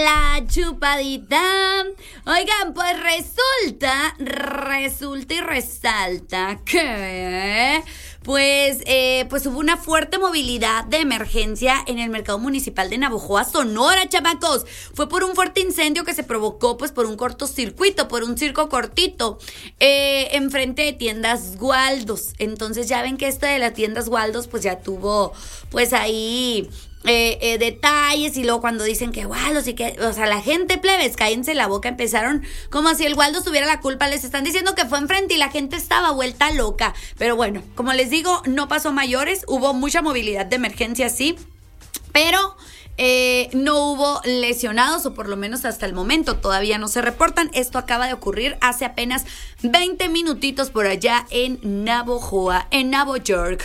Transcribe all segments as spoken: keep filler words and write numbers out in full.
la chupadita. Oigan, pues resulta, resulta y resalta que... Pues, eh, pues hubo una fuerte movilidad de emergencia en el mercado municipal de Navojoa, Sonora, chamacos. Fue por un fuerte incendio que se provocó, pues, por un cortocircuito, por un circo cortito, eh, enfrente de tiendas Waldos. Entonces ya ven que esto de las tiendas Waldos, pues ya tuvo, pues ahí... Eh, eh, detalles, y luego cuando dicen que Waldos y que, o sea, la gente, plebes, cállense la boca, empezaron como si el Waldos tuviera la culpa, les están diciendo que fue enfrente y la gente estaba vuelta loca, pero bueno, como les digo, no pasó mayores, hubo mucha movilidad de emergencia, sí, pero eh, no hubo lesionados, o por lo menos hasta el momento todavía no se reportan. Esto acaba de ocurrir hace apenas veinte minutitos por allá en Navojoa, en Nueva York.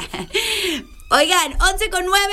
Oigan, once con nueve.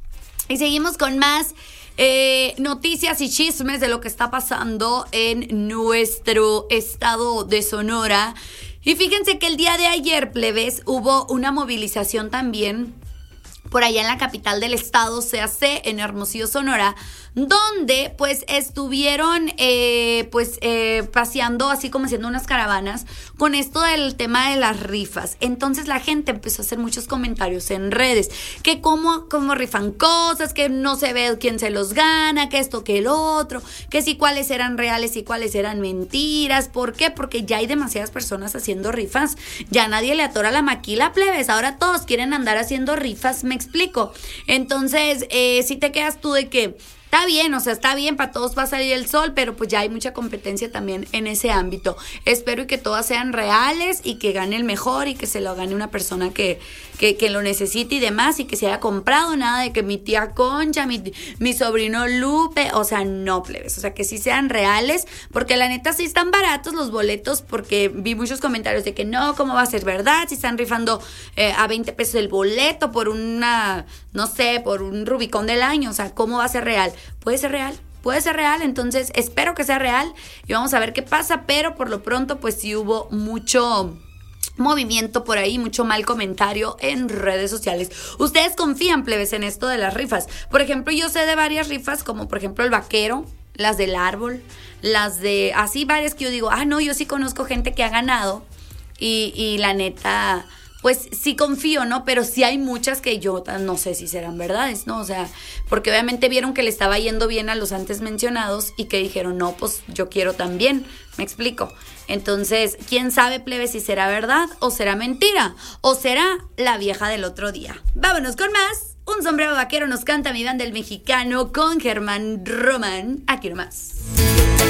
Y seguimos con más eh, noticias y chismes de lo que está pasando en nuestro estado de Sonora. Y fíjense que el día de ayer, plebes, hubo una movilización también por allá en la capital del estado, C A C, en Hermosillo, Sonora, donde pues estuvieron eh, pues eh, paseando, así como haciendo unas caravanas con esto del tema de las rifas. Entonces la gente empezó a hacer muchos comentarios en redes, que cómo, cómo rifan cosas, que no se ve quién se los gana, que esto, que el otro, que si cuáles eran reales y cuáles eran mentiras. ¿Por qué? Porque ya hay demasiadas personas haciendo rifas, ya nadie le atora la maquila, plebes, ahora todos quieren andar haciendo rifas, me explico. Entonces, eh, si te quedas tú de que está bien, o sea, está bien, para todos va a salir el sol, pero pues ya hay mucha competencia también en ese ámbito. Espero que todas sean reales y que gane el mejor y que se lo gane una persona que, que, que lo necesite y demás, y que se haya comprado, nada de que mi tía Concha, mi, mi sobrino Lupe, o sea, no, plebes, o sea, que sí sean reales, porque la neta sí están baratos los boletos, porque vi muchos comentarios de que no, ¿cómo va a ser verdad? Si están rifando eh, a veinte pesos el boleto por una, no sé, por un Rubicón del año, o sea, ¿cómo va a ser real? Puede ser real, puede ser real, entonces espero que sea real y vamos a ver qué pasa, pero por lo pronto pues sí hubo mucho movimiento por ahí, mucho mal comentario en redes sociales. ¿Ustedes confían, plebes, en esto de las rifas? Por ejemplo, yo sé de varias rifas, como por ejemplo el vaquero, las del árbol, las de, así varias que yo digo, ah no, yo sí conozco gente que ha ganado y, y la neta... Pues sí confío, ¿no? Pero sí hay muchas que yo no sé si serán verdades, ¿no? O sea, porque obviamente vieron que le estaba yendo bien a los antes mencionados y que dijeron, no, pues yo quiero también, me explico. Entonces, ¿quién sabe, plebe, si será verdad o será mentira? ¿O será la vieja del otro día? Vámonos con más. Un sombrero vaquero nos canta mi banda El Mexicano con Germán Román. Aquí nomás.